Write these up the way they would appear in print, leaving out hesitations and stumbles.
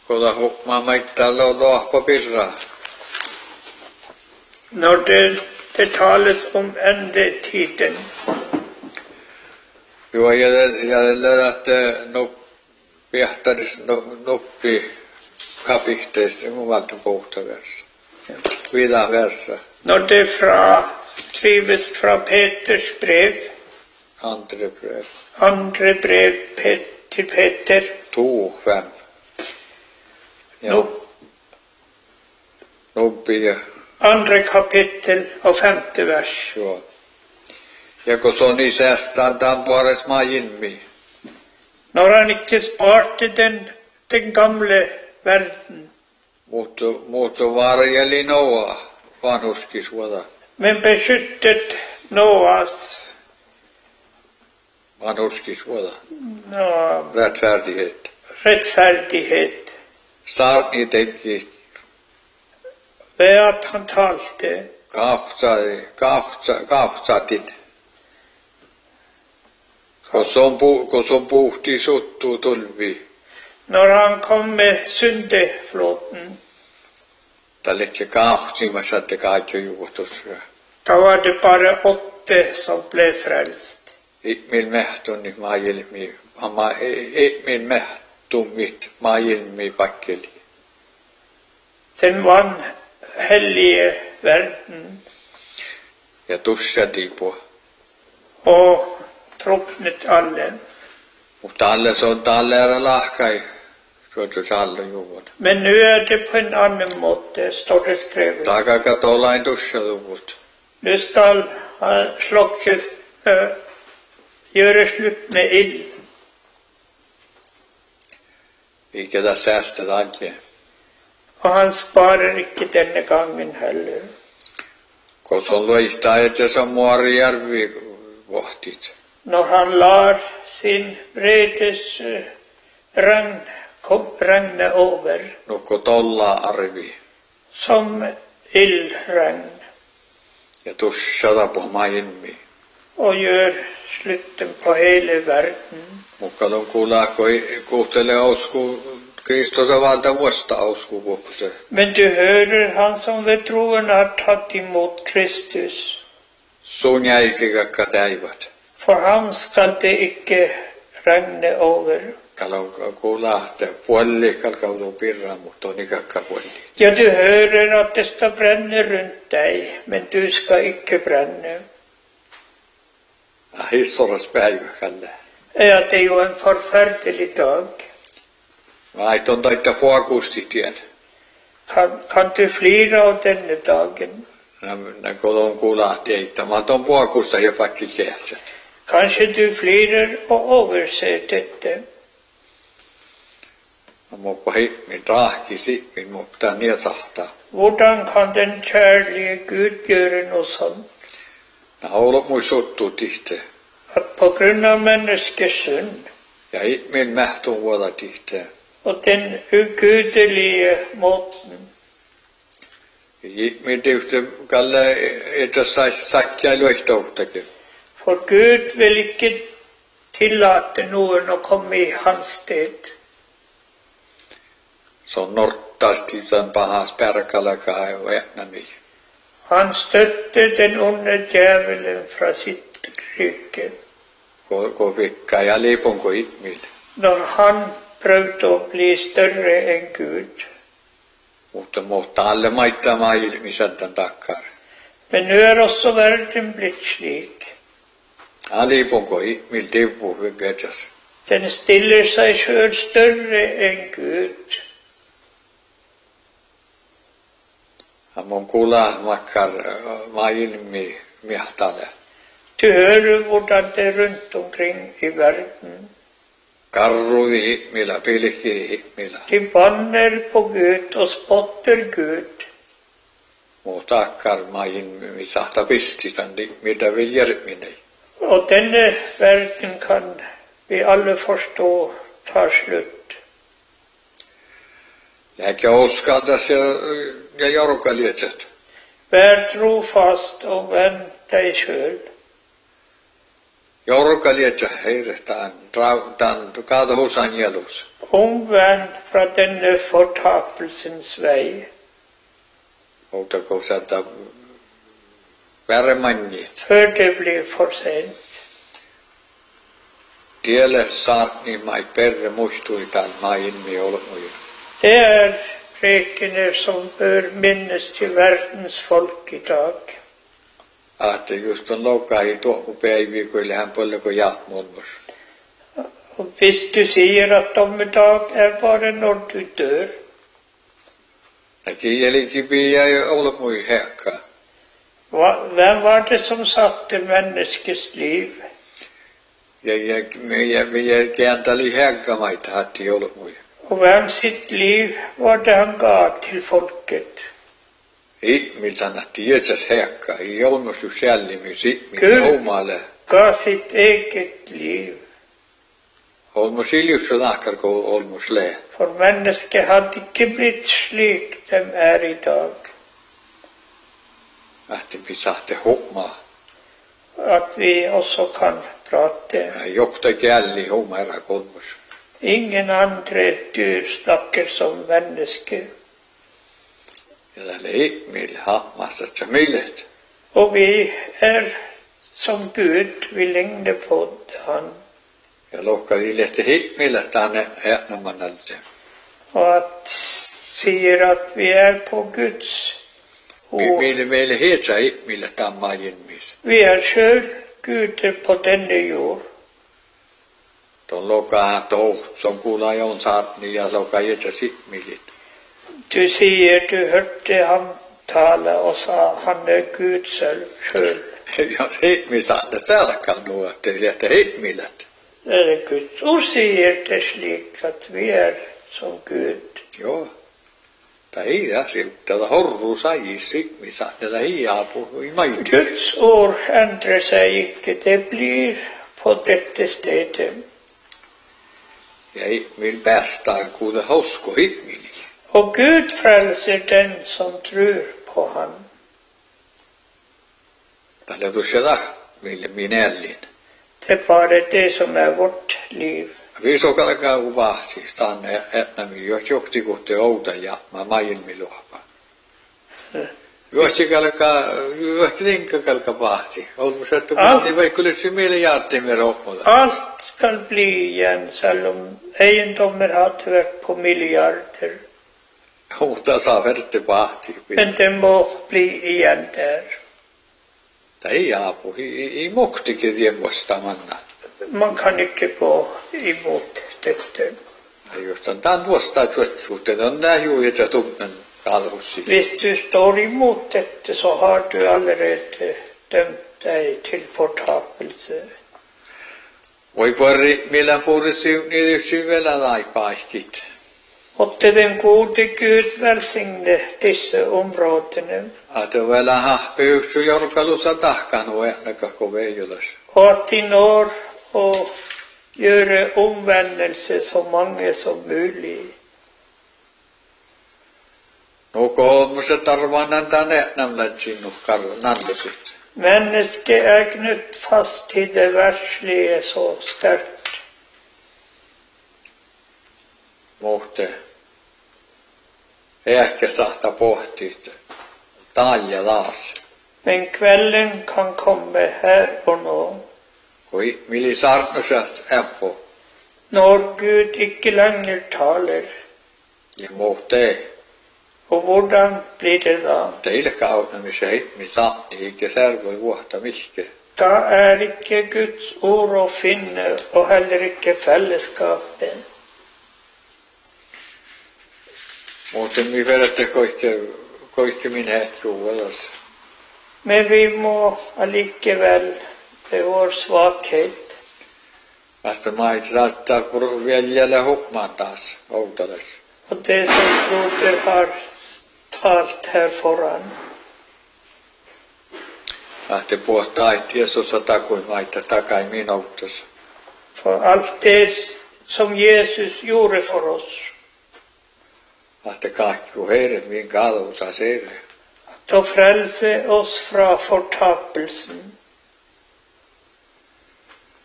Kolla mamma inte på birra. Når det tales om endetiden. Joo, ja att pehtades noppi kapiteista mun valta pohta versa. Vida versa. Når det skrives fra Peters brev. Andre brev til Peter. 2:5. Noppi. Andre kapittel og 5. vers. Joo. Ja kun se on isästään tämän puolesta maailmi. Når han ikke sparte den gamle verden. Muuttu varjeli Noa vanhuskisvuoda. Men beskyttet Noas. Vanhuskisvuoda. No, Rättfärdighet. Saarni teki. Ved at han talte. Kahtsatit. Kun se on puhti suttuu tulvi. Når han kom med syndeflåten. Tällä kahtsimassa, että kaikki juotussa. Da var det bare 8 som ble frelst. Min mähtoni maailmi. Min mähtumit maailmi pakkeli. Den vanhellige verden. Ja tussati på. Og druknet alle. Mutta alle se on täällä lahkai. Suotus alle juot. Men nu er det på en annen måte, står det skrevet. Takakatolain tussaluvut. Nu skal han slokkes, gjøre slutt med ild. Ikke det særste alle. Og han sparer ikke denne gangen heller. Kun se on loistaa, että se on muorijärvi vohtit. Når han lar sin vredes regne over. Nukko tolla arvi. Som ildregn. Ja tussata på maailmi. Og gjør slutten på hele verden. Mukkalon kuuntele ausku Kristusa valta muista ausku vuokse. Men du hører han som ved troen har tatt imot Kristus. Sun jäikikakka täivät. For ham skal det ikke regne over. Kalon kuulahte puolli kalkautuu pirra, mutta on ikakka puolli. Ja, du hører at det skal brenne rundt deg, men du skal ikke brenne. Hissoras päivä kalle. Ja, det er jo en forferdelig dag. Aiton taita puakustitien. Kan du flire av denne dagen? När kolon kuulahti eittämään ton puakusta ja pakki kehtsät. Kanskje du flirer og overser dette. Mutta min rahkisi, min mutta nietsahtaa. Hvordan kan den kjærlige Gud gjøre noe sånt? Nämä ollut muistuttuu tihte. At på grunn av menneskets synd. Ja min mähtun vuoda tihte. Og den ugudelige måten. Min tihte kalle, että sakkjailu ehtouttakin. For Gud vil ikke tillate noen å komme i hans sted. Se on norttaasti tämän pahas pärkälläkaan ja vähnämi. Han støtter den onde djävulen fra sitt rike. Kun vikkaa ja liipunko ihmille. Når han prøvde å bli større enn Gud. Mutta alle maittamaan ilmisen tämän takkar. Men nå er også verden blitt slik. Liipunko ihmille tippuu hyggetsas. Den stiller seg selv større enn Gud. Mun kuulla makkar maailmi miehtale. Du hører hvordan det er rundt omkring i verden. Karrudi ihmillä, pilkki ihmillä. De banner på Gud og spotter Gud. Mutta akkar maailmi sahta pistitän, mitä vil järminei. Og denne verden kan vi alle forstå tar slutt. Eikä uskaltas ja jorkalietset. Vær trofast og venn deg selv. Jorkaljet ja heirehtaan, kaada hos angelus. Omvänd fra denne fortapelsens vei. Outako sieltä värmannit. Før det blir for sent. Tielle saat niin mai perre muistui tämän main olmuja. Det prekene som bør minnes til verdens folk i dag. Att just on loukai tuohon päiviä, kun hän polleko jaatmuolmus. Og hvis du sier at dommedag bare når du dør, Kielikin pidä ei ollut mui hekka. hvem var det som satte menneskets liv? Ja käänteli hekka maita hatti ollut mui. Og hvem sitt liv var det han ga til folket? Ihmiltä nähti jätsät hekka. Ei olmustu själlimys ihmiltä Kyllä. omalle. Ga sitt eget liv. Olmus iljus on akkar kun olmus lee. For mennesket hadde ikke blitt slik de i dag. Lähti pisahti hommaa. At vi også kan prate. Jokta källi homma erä kolmus. Ingen andre dyr snakker som menneske. Ja tälle ihmil hammassa ja millet. Og vi som Gud, vi ligner på han. Ja lohka iljetti ihmille tänne äänämannalta. Og sier at vi på Guds ord. Meille heetsä ihmille tämän majinmis. Vi selv Gud på denne jord. Tuon lokaa som kuulaa jon saatni ja lokaa jätsäs ihmilit. Du sier du hørte ham tale og sa han Gud selv. Ja ihmi saatne selkan nu, että jättä ihmilet. Guds ord sier det slik at vi som Gud. Joo. Tai ei asilta, horru sajis ihmi saatne, tai ei apu i maiti. Guds ord endrer seg ikke, det blir på dette stedet. Ja ihmil päästään kuule hausko ihmili. Og Gud frelser den som tror på han. Tällä tuossa mille minällin. Det bare det som vårt liv. Vi så kalkaa kuvahti, tänne etnämi, jos johti kohti outa ja mä majilmi luopa. Johti kalkaa, johti linkka kalkaa pahti. Olmu sattu pahti, vaikka olisi miljardimme rohmuda. Alt skal bli igjen, selv om eiendommer hadde vært på milliarder. Outa saa verte pahti. Men det må bli igjen der. Tai ei apu, ei moktikin riemmosta manna. Man kan ikke gå imot dette. Just tämän tuosta suhteen on nää juuri, että tunnen kalhussi. Hvis du står imot dette, så har du allerede dømt deg til fortapelse. Voi pari, millä puhuisi niitä syvellä laipaikit. Måtte den gode Gud velsigne disse områdene, Att vielä hahpeyksy jorkalussa tahkanu ehnäkako veijolas. og at de når å gjøre omvendelse så mange som mulig. Nuko on se tarvannan tänne ehnämlät sinnu nannesit. Mennesket knytt fast til det verslige så sterkt. Muhte. Ehkä saattaa pohtia talja taas. Men kvelden kan komme her og nå. Kui mili sarnusat äppo. Når Gud ikke lenger taler. Ja muhte. Og hvordan blir det da? Teille kaunamisen hitmi saatni, eikä särvoi vuotta mihke. Da ikke Guds ord å finne, og heller ikke fellesskapet. Muuten mi vedette koikke min hetjuvelas. Men vi må allikevel ved vår svakhet Että mä saattaa vielä hukmaan taas outalas. og det som Broder har talt her foran. Että puhtaa Jeesusa takuin maita takai minuuttas. For alt det som Jesus gjorde for oss. Että kaikki heidän min kalvusa seire. At å frelse oss fra fortapelsen.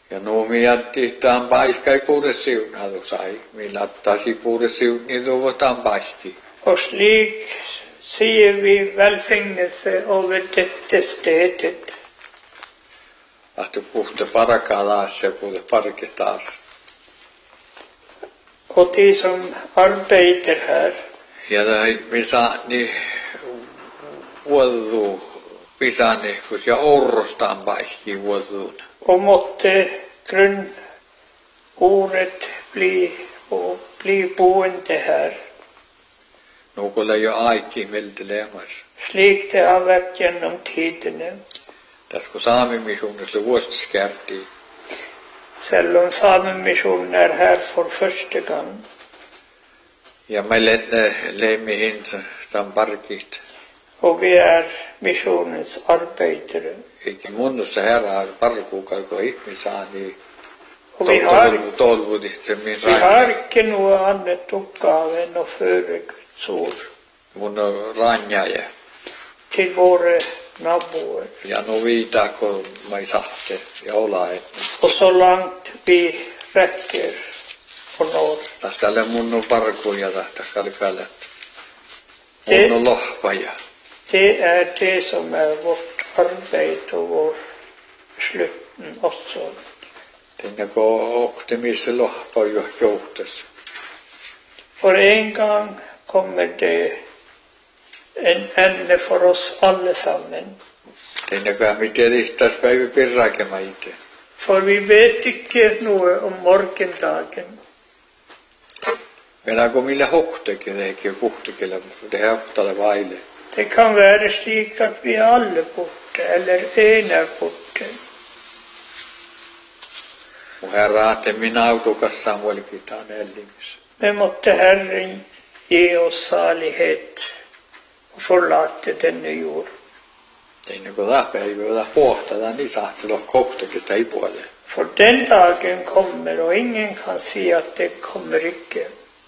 Ja nuo jättiin paikkai puhdes siunatu sai. Vi lattasi puhdes siunni tuovotaan paikki. Og slik sier vi velsignelse over dette stedet. Att du puhte parakaa taas ja puhte parke taas. Og de som arbeider her, Ja vi saani vuodu pisani, kun ja orrostaan paikki vuoduun. og måtte grunnordet bli boende her, Nukulla jo aiki miltä leemas. slik det har vært gjennom tidene. Tässä kun saamimissuunnassa vuostiskäärtiin, Selv om Samemisjonen er her for første gang. ja meille leimi hinsa tämän parkit. Og vi er misjonens arbeidere. Eikä munnussa herraa parkuukaan, kun ihmisää, niin Og vi har tolvudihti min har ikke noe annet oppgave enn å føre Guds ord mun ranjaja. til våre naboer. Ja no viitaa, kun mä sahte ja olaen. Og så langt vi rekker og når. Tästä mun parkuja tästä kalkalet. Det- Mun lohpaja. Det er det som er vårt arbeid og vår slutten også. Tänne kun optimisse lohpaja joutas. For en gang kommer det en ende for oss alle sammen. Tänne kun miten rihtas päivä pirrakema itse. For vi vet ikke noe om morgendagen. Meillä kun millä hoktekin, eikä kuhtekilla, mutta det hoktale vaille. Det kan være slik at vi er alle borte, eller en er borte. Mun herra aatte minä autokas Samuelkin taan ellimis. Men måtte Herren gi oss salighet og forlate denne jord. Tänne kun päivä pohtaa, niin saatte olla hoktekin tai puolelle. For den dagen kommer, og ingen kan si at det kommer ikke.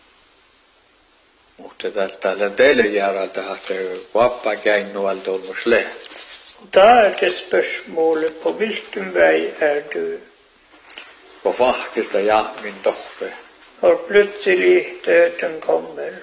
Mutta tällä teille järältä hahte vappa käinnualta on musle. Og da er det spørsmålet, på hvilken vei er du? Kun vahkista ja min tohpe. Når plutselig døden kommer,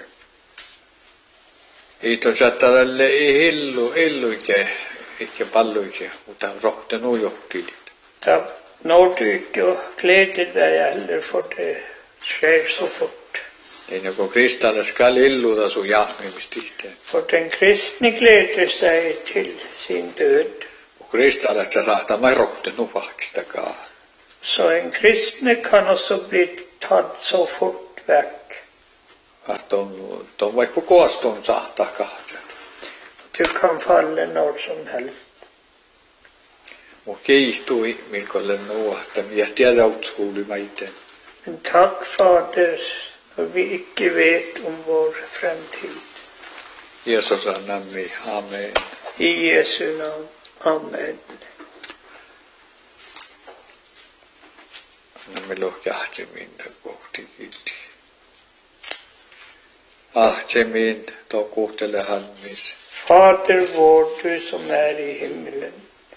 Iitos että tälle ei ikke palluike, mutta rohte nu johtilit. da når du ikke å glede deg heller, for det skjer så fort. Tänne kun kristalle skal illuta sun jaamimistihteen. For den kristne gleder seg til sin død. Kun kristalle että saattaa mai rohte nu vahkistakaan. Så en kristne kan også bli tatt så fort vekk. Att on vaikka koostun saattaa kahdet. Du kan falle når som helst. Mun kiihtuu ihmikolle nuohta, ja tiedä utskuuli maiten. Men takk, Fader, når vi ikke vet om vår fremtid. Jeesus annamme, amen. I Jesu navn. Amen. Annamme lohjahtimin kohti kilti. Ahtsemin tuon kuhtele hannis. Fader vår, du som er i himmelen.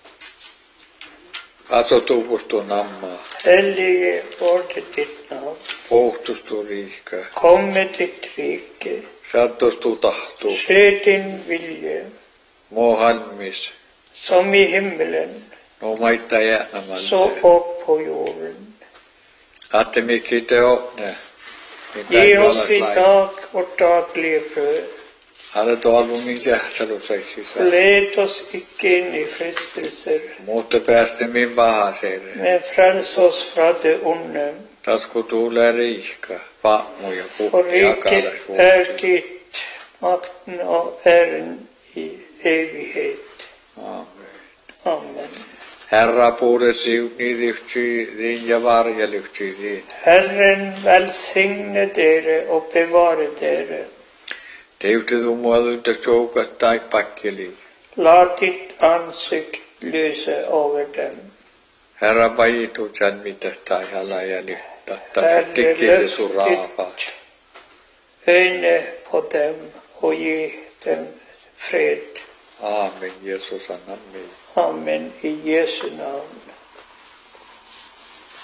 Asotuvustu nammaa. Hellige vorde ditt navn. Pohtustu riikka. Kom med ditt rike. Sattustu tahtu. Skje din vilje, Mo hanmis. som i himmelen, No maita så jäämämalle. opp på jorden. Atte mikki te åpne. Gi oss i dag vårt daglige brød. Hade toivonkin kähtsälu seisissa. Led oss ikke inn i fristelser, Mutta päästi min pahaseen. men frels oss fra det onde. Tas kun tulee riikka, pammu ja For puhti ja riket er ditt, makten og æren i evighet. Amen. Amen. Herra puhude siuni lyhtyy ja varja lyhtyy. Herren velsigne dere og bevare dere. Teivte du muodutta joukat tai pakkeli. La ditt ansikt lyse over dem. Herra pajitu tjan mitä tai hala ja lyhtä. Tässä Herre, tekee se løft sun raapa. ditt øyne på dem og gi dem fred. Amen, Jeesus annamme. Amen. I Jesu navn.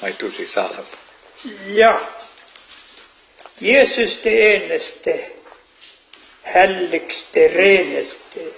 Aitusi salva. Ja, Jesus det eneste, helligste, reneste,